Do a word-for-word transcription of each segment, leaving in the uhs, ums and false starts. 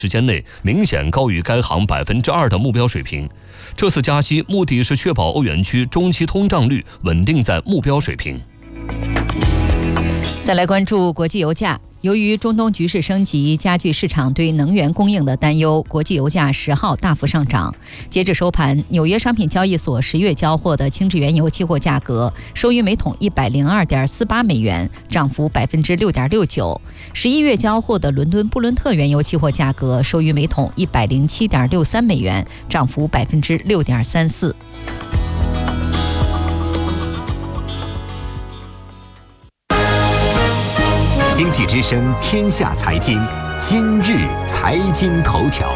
时间内明显高于该行百分之二的目标水平。这次加息目的是确保欧元区中期通胀率稳定在目标水平。 再来关注国际油价。由于中东局势升级加剧市场对能源供应的担忧，国际油价十号大幅上涨。截至收盘，纽约商品交易所十月交货的轻质原油期货价格收于每桶一百零二点四八美元，涨幅百分之六点六九。十一月交货的伦敦布伦特原油期货价格收于每桶一百零七点六三美元，涨幅百分之六点三四。 经济之声天下财经，今日财经头条。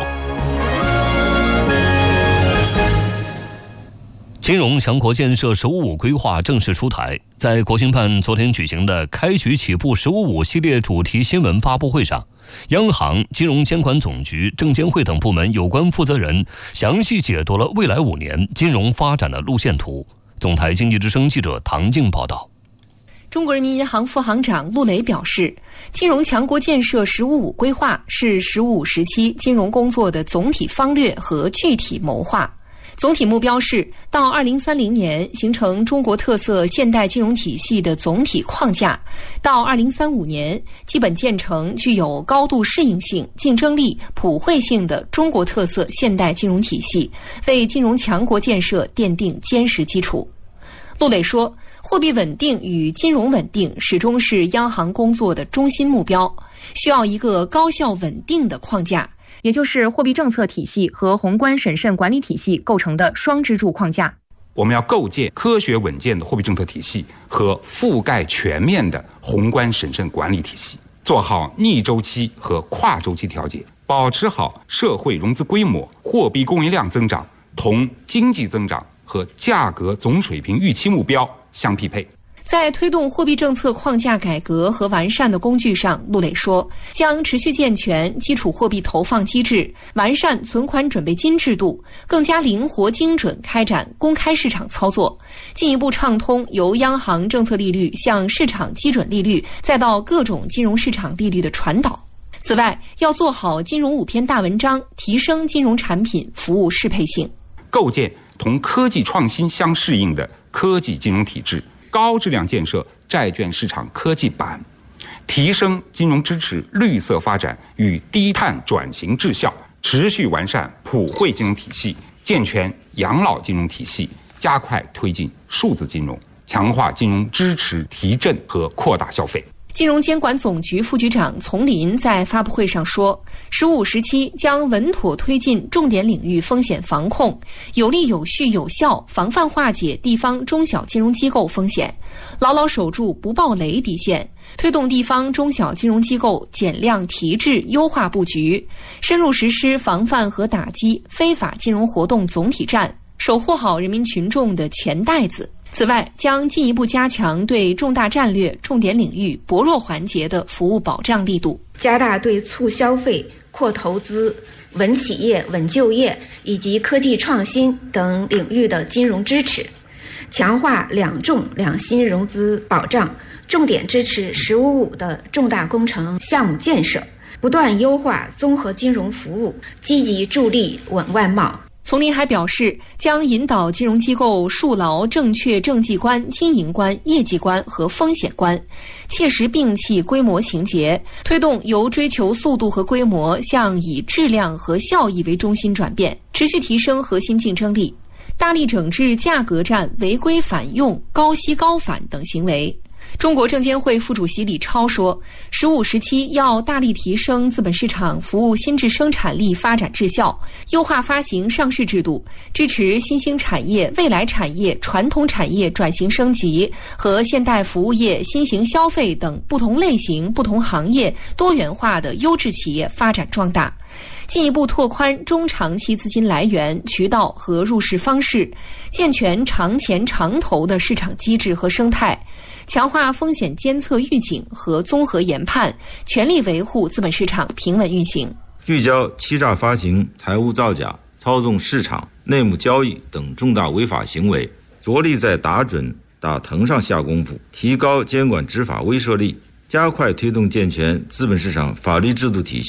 金融强国建设“十五五”规划正式出台。在国新办昨天举行的开局起步“十五五”系列主题新闻发布会上，央行、金融监管总局、证监会等部门有关负责人详细解读了未来五年金融发展的路线图。总台经济之声记者唐静报道。 中国人民银行副行长陆磊表示，金融强国建设“十五五”规划是“十五五”时期金融工作的总体方略和具体谋划。总体目标是到二零三零年形成中国特色现代金融体系的总体框架，到二零三五年基本建成具有高度适应性、竞争力、普惠性的中国特色现代金融体系，为金融强国建设奠定坚实基础。陆磊说，货币稳定与金融稳定始终是央行工作的中心目标，需要一个高效稳定的框架，也就是货币政策体系和宏观审慎管理体系构成的双支柱框架。 我们要构建科学稳健的货币政策体系和覆盖全面的宏观审慎管理体系，做好逆周期和跨周期调节，保持好社会融资规模、货币供应量增长同经济增长和价格总水平预期目标相匹配。 在推动货币政策框架改革和完善的工具上，陆磊说，将持续健全基础货币投放机制，完善存款准备金制度，更加灵活精准开展公开市场操作，进一步畅通由央行政策利率向市场基准利率再到各种金融市场利率的传导。此外，要做好金融五篇大文章，提升金融产品服务适配性， 构建同科技创新相适应的科技金融体制，高质量建设债券市场科技板，提升金融支持绿色发展与低碳转型质效，持续完善普惠金融体系，健全养老金融体系，加快推进数字金融，强化金融支持提振和扩大消费。 金融监管总局副局长丛林在发布会上说，十五时期将稳妥推进重点领域风险防控，有力有序有效防范化解地方中小金融机构风险，牢牢守住不暴雷底线，推动地方中小金融机构减量提质优化布局，深入实施防范和打击非法金融活动总体战，守护好人民群众的钱袋子。此外，将进一步加强对重大战略、重点领域薄弱环节的服务保障力度， 加大对促消费、扩投资、稳企业、稳就业以及科技创新等领域的金融支持，强化两重两新融资保障，重点支持“十五五”的重大工程项目建设，不断优化综合金融服务，积极助力稳外贸。 丛林还表示，将引导金融机构树牢正确政绩观、经营观、业绩观和风险观，切实摒弃规模情节，推动由追求速度和规模向以质量和效益为中心转变，持续提升核心竞争力，大力整治价格战、违规返用、高息高返等行为。中国证监会副主席李超说，十五时期要大力提升资本市场服务新质生产力发展质效，优化发行上市制度，支持新兴产业、未来产业、传统产业转型升级和现代服务业、新型消费等不同类型、不同行业多元化的优质企业发展壮大，进一步拓宽中长期资金来源、渠道和入市方式，健全长钱长投的市场机制和生态，强化风险监测预警和综合研判，全力维护资本市场平稳运行。 聚焦欺诈发行、财务造假、操纵市场、内幕交易等重大违法行为，着力在打准打疼上下功夫，提高监管执法威慑力，加快推动健全资本市场法律制度体系，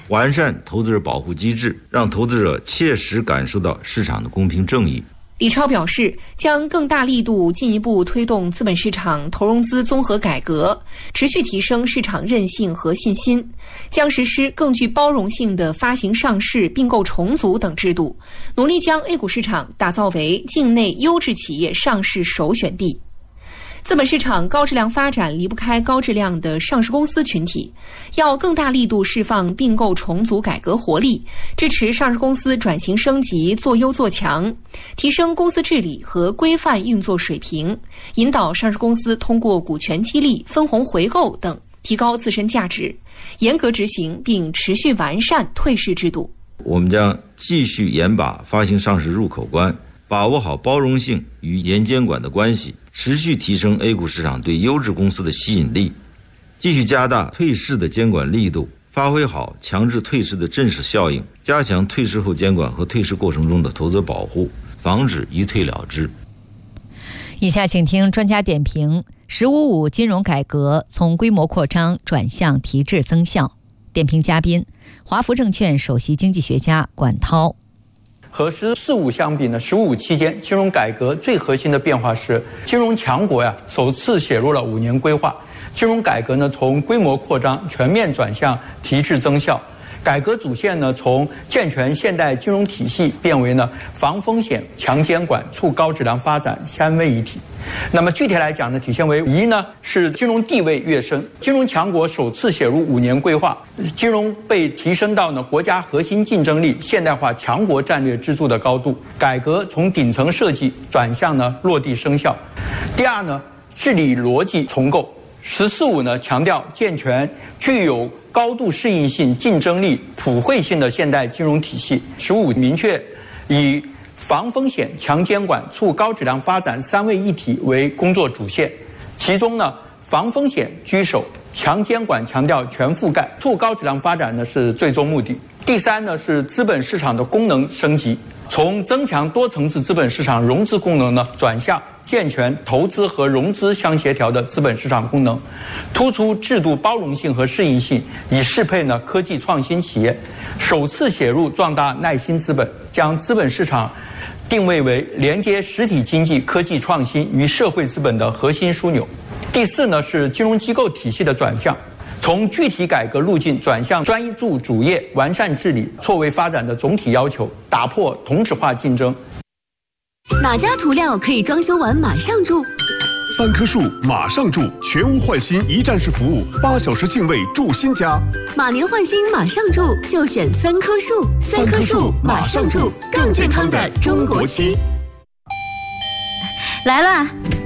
完善投资者保护机制，让投资者切实感受到市场的公平正义。 李超表示，将更大力度进一步推动资本市场投融资综合改革，持续提升市场韧性和信心，将实施更具包容性的发行上市、并购重组等制度，努力将 A 股市场打造为境内优质企业上市首选地。资本市场高质量发展离不开高质量的上市公司群体，要更大力度释放并购重组改革活力，支持上市公司转型升级、做优做强，提升公司治理和规范运作水平，引导上市公司通过股权激励、分红回购等提高自身价值，严格执行并持续完善退市制度。 我们将继续严把发行上市入口关，把握好包容性与严监管的关系，持续提升 A 股市场对优质公司的吸引力，继续加大退市的监管力度，发挥好强制退市的震慑效应，加强退市后监管和退市过程中的投资者保护，防止一退了之。 以下请听专家点评：十五五金融改革从规模扩张转向提质增效。点评嘉宾：华福证券首席经济学家管涛。 和“十四五”相比呢，“十五五”期间金融改革最核心的变化是，金融强国呀首次写入了五年规划。金融改革呢从规模扩张全面转向提质增效。改革主线呢从健全现代金融体系变为呢防风险、强监管、促高质量发展三位一体。那么具体来讲呢，体现为一呢是金融地位跃升，金融强国首次写入五年规划，金融被提升到呢国家核心竞争力、现代化强国战略支柱的高度。改革从顶层设计转向呢落地生效。第二呢，治理逻辑重构。十四五呢强调健全具有高度适应性、竞争力、普惠性的现代金融体系。十五明确以防风险、强监管、促高质量发展三位一体为工作主线，其中呢防风险居首，强监管强调全覆盖，促高质量发展呢是最终目的。第三呢是资本市场的功能升级，从增强多层次资本市场融资功能呢转向健全投资和融资相协调的资本市场功能，突出制度包容性和适应性，以适配呢科技创新企业。首次写入壮大耐心资本，将资本市场定位为连接实体经济、科技创新与社会资本的核心枢纽。第四呢是金融机构体系的转向，从具体改革路径转向专注主业、完善治理、错位发展的总体要求，打破同质化竞争。 哪家涂料可以装修完马上住？ 三棵树马上住，全屋换新一站式服务，八小时净位住新家。 马年换新马上住，就选三棵树。三棵树马上住，更健康的中国区。 来了，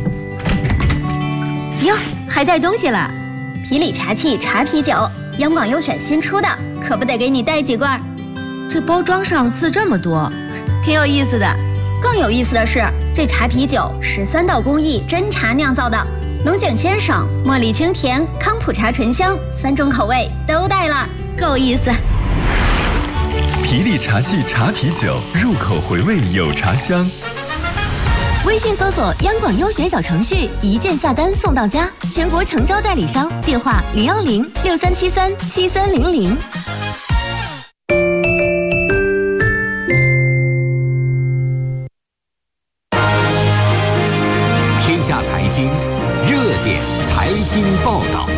哟，还带东西了。 皮里茶器茶啤酒，央广优选新出的，可不得给你带几罐。 这包装上字这么多，挺有意思的。 更有意思的是，这茶啤酒十三道工艺真茶酿造的，龙井鲜爽、茉莉清甜、康普茶醇香，三种口味都带了， 够意思。 皮里茶器茶啤酒，入口回味有茶香。 微信搜索央广优选小程序，一键下单送到家，全国诚招代理商，电话零幺零六三七三七三零零。 天下财经热点财经报道。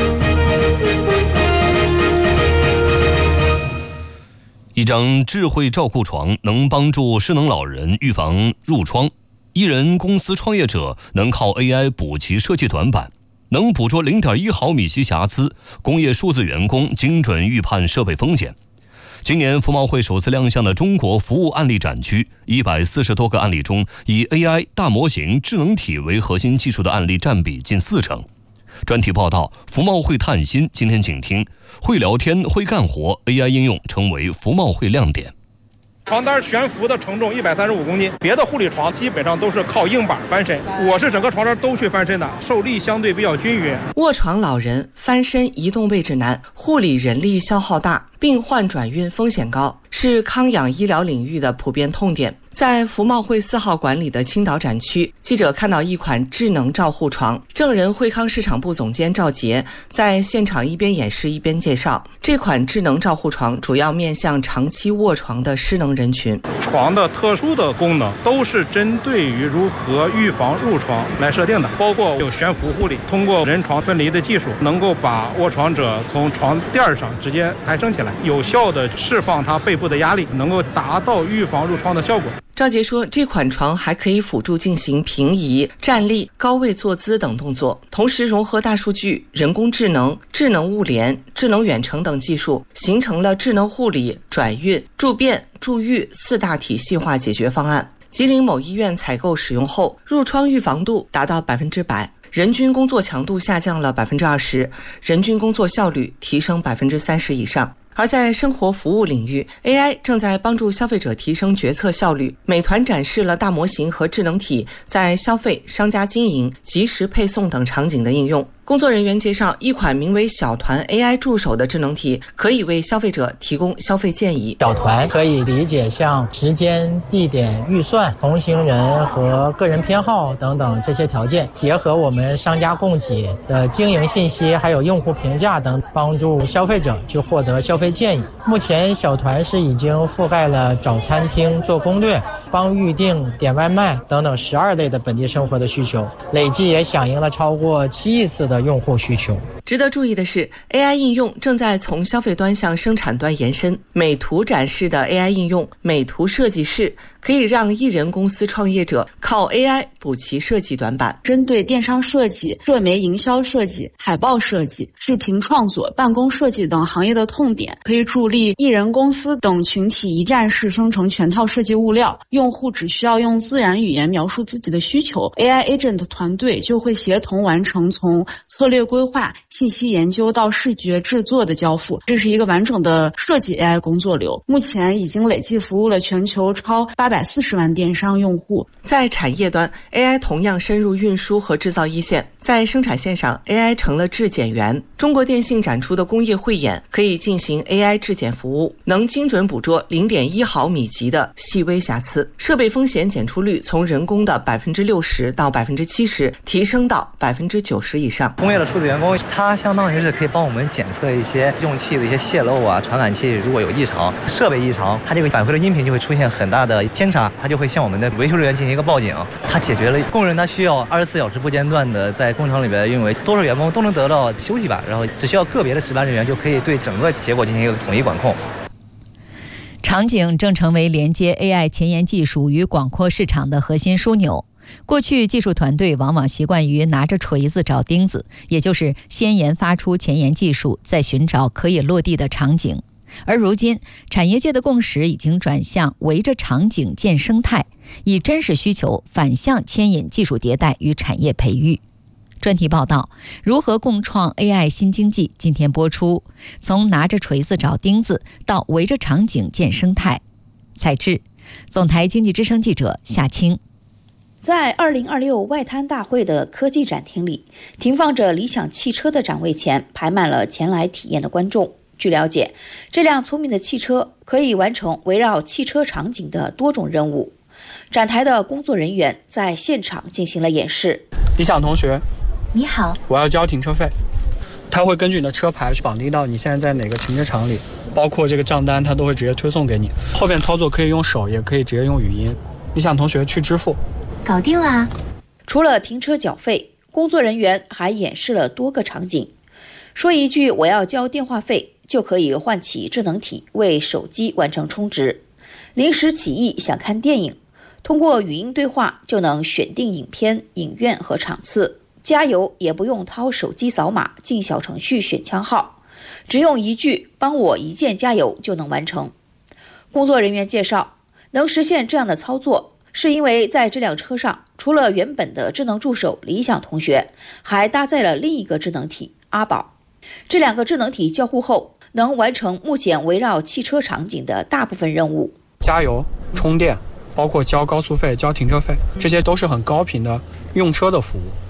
一张智慧照顾床能帮助失能老人预防褥疮，一人公司创业者能靠 A I 补齐设计短板，能捕捉 零点一毫米级瑕疵，工业数字员工精准预判设备风险。今年服贸会首次亮相的中国服务案例展区，一百四十多个案例中，以 A I 大模型智能体为核心技术的案例占比近四成。专题报道服贸会探新，今天请听会聊天会干活 A I 应用成为服贸会亮点。 床单悬浮的承重一百三十五公斤，别的护理床基本上都是靠硬板翻身，我是整个床单都去翻身的，受力相对比较均匀。 卧床老人翻身移动位置难，护理人力消耗大，病患转运风险高，是康养医疗领域的普遍痛点。 在福茂汇四号馆里的青岛展区，记者看到一款智能照护床。证人惠康市场部总监赵杰在现场一边演示一边介绍，这款智能照护床主要面向长期卧床的失能人群。 床的特殊的功能都是针对于如何预防褥疮来设定的，包括有悬浮护理，通过人床分离的技术，能够把卧床者从床垫上直接抬升起来，有效的释放他背部的压力，能够达到预防褥疮的效果。 赵杰说，这款床还可以辅助进行平移、站立、高位坐姿等动作，同时融合大数据、人工智能、智能物联、智能远程等技术，形成了智能护理、转运、住院、住愈四大体系化解决方案。吉林某医院采购使用后，褥疮预防度达到百分之百，人均工作强度下降了百分之二十，人均工作效率提升百分之三十以上。而在生活服务领域 ，A I 正在帮助消费者提升决策效率。美团展示了大模型和智能体在消费、商家经营、即时配送等场景的应用。工作人员介绍，一款名为小团 A I 助手的智能体可以为消费者提供消费建议。 小团可以理解像时间、地点、预算、同行人和个人偏好等等这些条件，结合我们商家供给的经营信息，还有用户评价等，帮助消费者去获得消费建议。目前小团是已经覆盖了找餐厅、做攻略、帮预订、点外卖等等十二类的本地生活的需求，累计也响应了超过七亿次的用户需求。 值得注意的是 ，A I 应用正在从消费端向生产端延伸。美图展示的 A I 应用美图设计室，可以让艺人公司创业者靠 A I 补齐设计短板。 针对电商设计、社媒营销设计、海报设计、视频创作、办公设计等行业的痛点，可以助力艺人公司等群体一站式生成全套设计物料。用户只需要用自然语言描述自己的需求 ，A I Agent 团队就会协同完成从策略规划、信息研究到视觉制作的交付。这是一个完整的设计 A I 工作流，目前已经累计服务了全球超八百四十万电商用户。 在产业端 ，A I 同样深入运输和制造一线。在生产线上 ，A I 成了质检员。中国电信展出的工业慧眼可以进行 A I 质检服务，能精准捕捉零点一毫米级的细微瑕疵，设备风险检出率从人工的百分之六十到百分之七十提升到百分之九十以上。 工业的数字员工，它相当于是可以帮我们检测一些用器的一些泄漏啊，传感器如果有异常、设备异常，它这个返回的音频就会出现很大的偏差，它就会向我们的维修人员进行一个报警。它解决了工人他需要二十四小时不间断的在工厂里边运维，多数员工都能得到休息吧，然后只需要个别的值班人员就可以对整个结果进行一个统一管控。 场景正成为连接 A I 前沿技术与广阔市场的核心枢纽。过去技术团队往往习惯于拿着锤子找钉子，也就是先研发出前沿技术，再寻找可以落地的场景。而如今产业界的共识已经转向围着场景建生态，以真实需求反向牵引技术迭代与产业培育。专题报道如何共创 A I 新经济，今天播出。从拿着锤子找钉子到围着场景建生态。采制总台经济之声记者夏青。 在二零二六外滩大会的科技展厅里，停放着理想汽车的展位前排满了前来体验的观众。据了解，这辆聪明的汽车可以完成围绕汽车场景的多种任务。展台的工作人员在现场进行了演示。 理想同学， 你好， 我要交停车费。它会根据你的车牌去绑定到你现在在哪个停车场里，包括这个账单它都会直接推送给你。后边操作可以用手，也可以直接用语音。理想同学去支付。 搞定了。 除了停车缴费，工作人员还演示了多个场景。说一句我要交电话费，就可以唤起智能体为手机完成充值。临时起意想看电影，通过语音对话就能选定影片、影院和场次。加油也不用掏手机扫码进小程序选枪号，只用一句帮我一键加油就能完成。工作人员介绍，能实现这样的操作是因为在这辆车上，除了原本的智能助手理想同学，还搭载了另一个智能体阿宝。这两个智能体交互后，能完成目前围绕汽车场景的大部分任务。 加油、充电，包括交高速费、交停车费，这些都是很高频的用车的服务。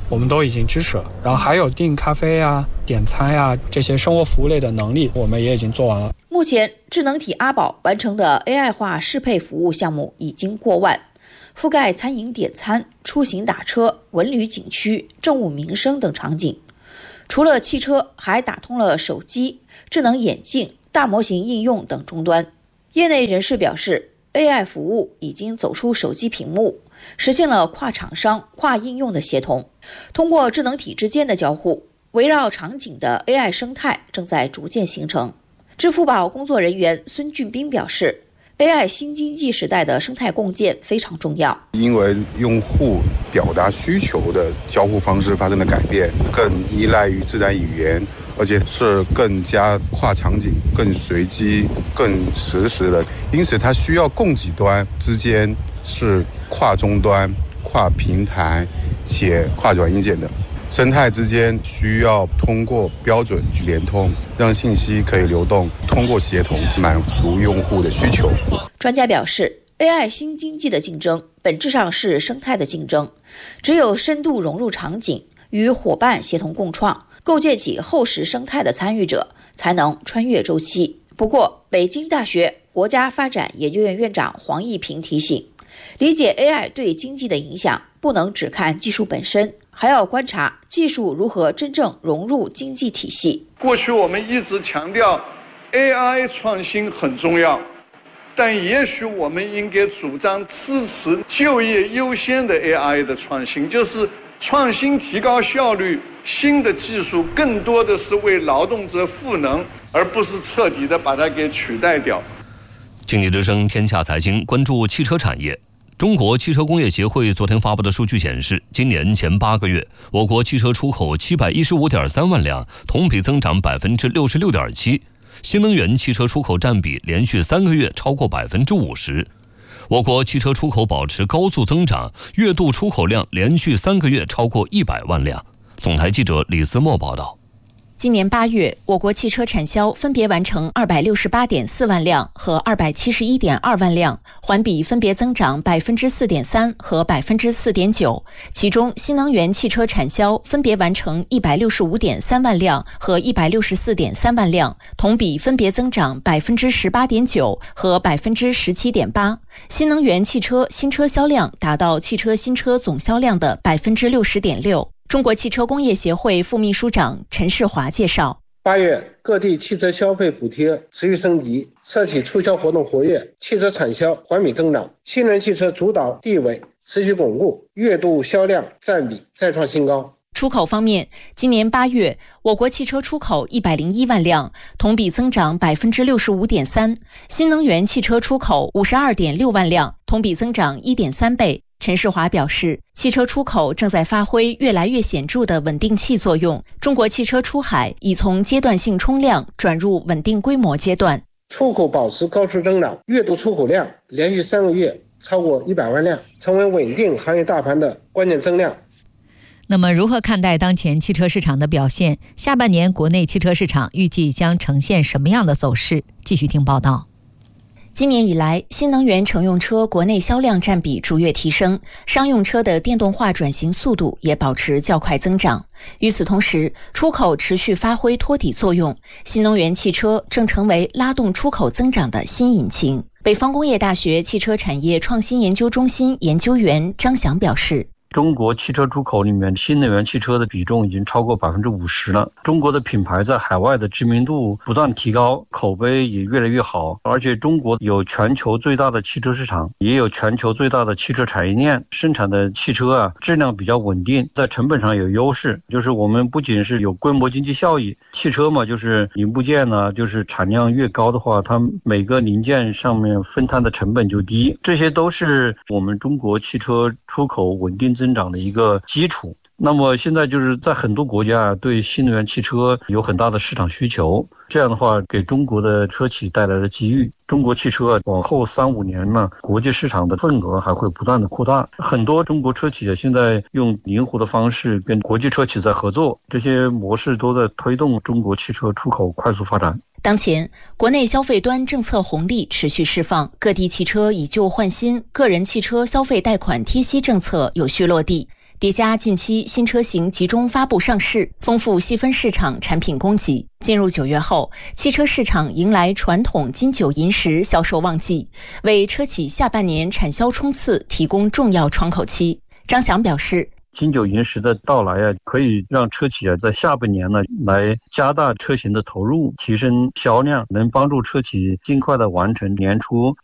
我们都已经支持了。然后还有订咖啡啊、点餐呀、这些生活服务类的能力，我们也已经做完了。 目前，智能体阿宝完成的 A I 化适配服务项目已经过万，覆盖餐饮点餐、出行打车、文旅景区、政务民生等场景。除了汽车，还打通了手机、智能眼镜、大模型应用等终端。业内人士表示， A I 服务已经走出手机屏幕，实现了跨厂商、跨应用的协同。通过智能体之间的交互，围绕场景的 A I 生态正在逐渐形成。支付宝工作人员孙俊斌表示， A I 新经济时代的生态共建非常重要， 因为用户表达需求的交互方式发生了改变，更依赖于自然语言，而且是更加跨场景、更随机、更实时的，因此它需要供给端之间是跨终端、跨平台且跨软硬件的。生态之间需要通过标准去联通，让信息可以流动，通过协同满足用户的需求。 专家表示， A I 新经济的竞争本质上是生态的竞争，只有深度融入场景，与伙伴协同共创，构建起厚实生态的参与者，才能穿越周期。不过，北京大学国家发展研究院院长黄毅平提醒，理解 A I 对经济的影响，不能只看技术本身，还要观察技术如何真正融入经济体系。 过去我们一直强调 A I 创新很重要，但也许我们应该主张支持就业优先的 A I 的创新，就是创新提高效率，新的技术更多的是为劳动者赋能，而不是彻底的把它给取代掉。 经济之声天下财经关注汽车产业。中国汽车工业协会昨天发布的数据显示，今年前八个月，我国汽车出口七百一十五点三万辆，同比增长百分之六十六点七。新能源汽车出口占比连续三个月超过百分之五十。我国汽车出口保持高速增长，月度出口量连续三个月超过一百万辆。总台记者李思墨报道。 今年八月，我国汽车产销分别完成二百六十八点四万辆和二百七十一点二万辆，环比分别增长百分之四点三和百分之四点九。其中，新能源汽车产销分别完成一百六十五点三万辆和一百六十四点三万辆，同比分别增长百分之十八点九和百分之十七点八。新能源汽车新车销量达到汽车新车总销量的百分之六十点六。中国汽车工业协会副秘书长陈世华介绍， 八月各地汽车消费补贴持续升级，车企促销活动活跃，汽车产销环比增长，新能源汽车主导地位持续巩固，月度销量占比再创新高。 出口方面，今年八月，我国汽车出口一百零一万辆，同比增长百分之六十五点三；新能源汽车出口五十二点六万辆，同比增长一点三倍。陈世华表示，汽车出口正在发挥越来越显著的稳定器作用，中国汽车出海已从阶段性冲量转入稳定规模阶段。 出口保持高速增长，月度出口量连续三个月超过一百万辆，成为稳定行业大盘的关键增量。 那么如何看待当前汽车市场的表现？下半年国内汽车市场预计将呈现什么样的走势？继续听报道。今年以来，新能源乘用车国内销量占比逐月提升，商用车的电动化转型速度也保持较快增长。与此同时，出口持续发挥托底作用，新能源汽车正成为拉动出口增长的新引擎。北方工业大学汽车产业创新研究中心研究员张翔表示， 中国汽车出口里面新能源汽车的比重已经超过百分之五十了。中国的品牌在海外的知名度不断提高，口碑也越来越好。而且中国有全球最大的汽车市场，也有全球最大的汽车产业链，生产的汽车啊质量比较稳定，在成本上有优势。就是我们不仅是有规模经济效益，汽车嘛，就是零部件呢、啊，就是产量越高的话，它每个零件上面分摊的成本就低。这些都是我们中国汽车出口稳定增长的一个基础。那么现在就是在很多国家对新能源汽车有很大的市场需求，这样的话给中国的车企带来了机遇。中国汽车往后三五年呢，国际市场的份额还会不断的扩大。很多中国车企现在用灵活的方式跟国际车企在合作，这些模式都在推动中国汽车出口快速发展。 当前，国内消费端政策红利持续释放，各地汽车以旧换新，个人汽车消费贷款贴息政策有序落地。 叠加近期新车型集中发布上市，丰富细分市场产品供给。进入九月后，汽车市场迎来传统金九银十销售旺季，为车企下半年产销冲刺提供重要窗口期。张翔表示， 金九银十的到来啊，可以让车企啊在下半年呢来加大车型的投入，提升销量，能帮助车企尽快的完成年初